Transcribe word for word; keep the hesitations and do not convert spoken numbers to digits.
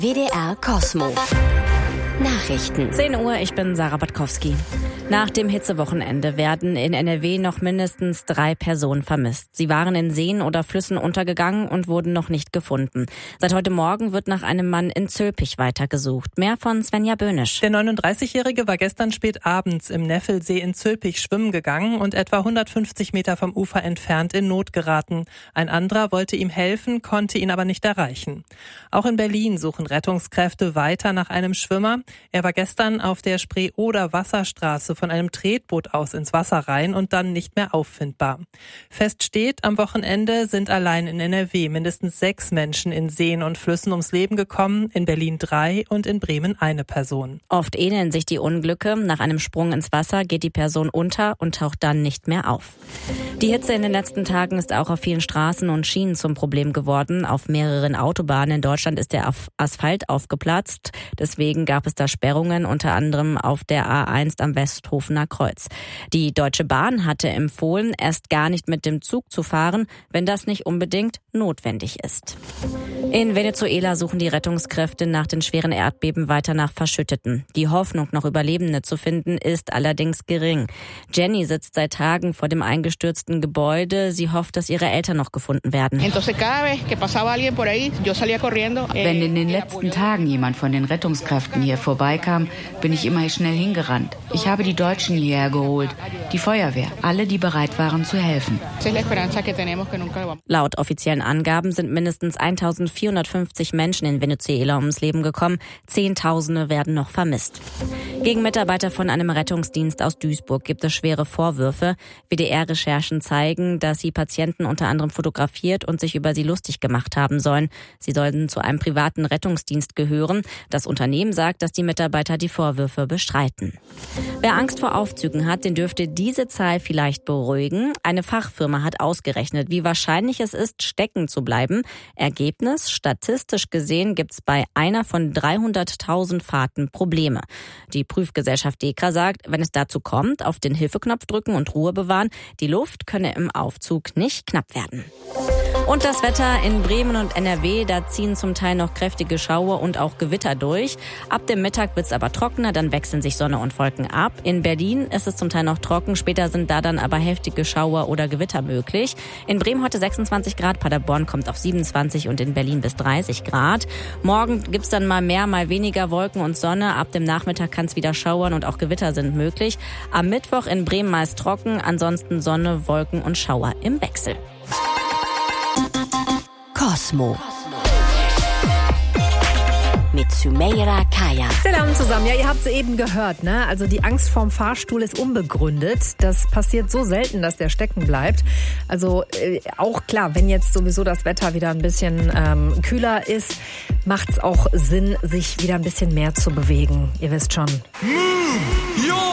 W D R Kosmo. Nachrichten. zehn Uhr, ich bin Sarah Batkowski. Nach dem Hitzewochenende werden in N R W noch mindestens drei Personen vermisst. Sie waren in Seen oder Flüssen untergegangen und wurden noch nicht gefunden. Seit heute Morgen wird nach einem Mann in Zülpich weitergesucht. Mehr von Svenja Böhnisch. Der neununddreißigjährige war gestern spät abends im Neffelsee in Zülpich schwimmen gegangen und etwa hundertfünfzig Meter vom Ufer entfernt in Not geraten. Ein anderer wollte ihm helfen, konnte ihn aber nicht erreichen. Auch in Berlin suchen Rettungskräfte weiter nach einem Schwimmer. Er war gestern auf der Spree-Oder-Wasserstraße von einem Tretboot aus ins Wasser rein und dann nicht mehr auffindbar. Fest steht, am Wochenende sind allein in N R W mindestens sechs Menschen in Seen und Flüssen ums Leben gekommen, in Berlin drei und in Bremen eine Person. Oft ähneln sich die Unglücke. Nach einem Sprung ins Wasser geht die Person unter und taucht dann nicht mehr auf. Die Hitze in den letzten Tagen ist auch auf vielen Straßen und Schienen zum Problem geworden. Auf mehreren Autobahnen in Deutschland ist der Asphalt aufgeplatzt. Deswegen gab es da Sperrungen, unter anderem auf der A eins am Westhofener Kreuz. Die Deutsche Bahn hatte empfohlen, erst gar nicht mit dem Zug zu fahren, wenn das nicht unbedingt notwendig ist. In Venezuela suchen die Rettungskräfte nach den schweren Erdbeben weiter nach Verschütteten. Die Hoffnung, noch Überlebende zu finden, ist allerdings gering. Jenny sitzt seit Tagen vor dem eingestürzten Gebäude. Sie hofft, dass ihre Eltern noch gefunden werden. Wenn in den letzten Tagen jemand von den Rettungskräften hier vorbeikam, bin ich immer schnell hingerannt. Ich habe die Deutschen hierher geholt, die Feuerwehr, alle, die bereit waren zu helfen. Laut offiziellen Angaben sind mindestens eintausendvierhundertfünfzig Menschen in Venezuela ums Leben gekommen. Zehntausende werden noch vermisst. Gegen Mitarbeiter von einem Rettungsdienst aus Duisburg gibt es schwere Vorwürfe. W D R-Recherchen zeigen, dass sie Patienten unter anderem fotografiert und sich über sie lustig gemacht haben sollen. Sie sollen zu einem privaten Rettungsdienst gehören. Das Unternehmen sagt, dass die Mitarbeiter die Vorwürfe bestreiten. Wer Angst vor Aufzügen hat, den dürfte diese Zahl vielleicht beruhigen. Eine Fachfirma hat ausgerechnet, wie wahrscheinlich es ist, stecken zu bleiben. Ergebnis: Statistisch gesehen gibt es bei einer von dreihunderttausend Fahrten Probleme. Die Prüfgesellschaft DEKRA sagt, wenn es dazu kommt, auf den Hilfeknopf drücken und Ruhe bewahren. Die Luft könne im Aufzug nicht knapp werden. Und das Wetter in Bremen und N R W, da ziehen zum Teil noch kräftige Schauer und auch Gewitter durch. Ab dem Mittag wird's aber trockener, dann wechseln sich Sonne und Wolken ab. In Berlin ist es zum Teil noch trocken, später sind da dann aber heftige Schauer oder Gewitter möglich. In Bremen heute sechsundzwanzig Grad, Paderborn kommt auf siebenundzwanzig und in Berlin bis dreißig Grad. Morgen gibt's dann mal mehr, mal weniger Wolken und Sonne. Ab dem Nachmittag kann's wieder schauern und auch Gewitter sind möglich. Am Mittwoch in Bremen meist trocken, ansonsten Sonne, Wolken und Schauer im Wechsel. Kosmo. Mit Sümeyra Kaya. Salam zusammen. Ja, ihr habt es eben gehört, ne? Also die Angst vorm Fahrstuhl ist unbegründet. Das passiert so selten, dass der stecken bleibt. Also äh, auch klar, wenn jetzt sowieso das Wetter wieder ein bisschen ähm, kühler ist, macht es auch Sinn, sich wieder ein bisschen mehr zu bewegen. Ihr wisst schon. Move your